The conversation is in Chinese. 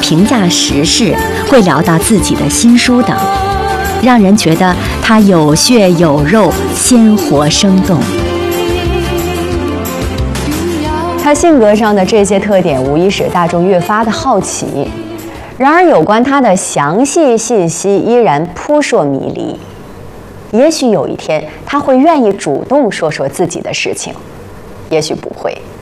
评价时事，会聊到自己的新书等，让人觉得他有血有肉，鲜活生动。 他性格上的这些特点，无疑使大众越发的好奇。然而，有关他的详细信息依然扑朔迷离。也许有一天，他会愿意主动说说自己的事情，也许不会。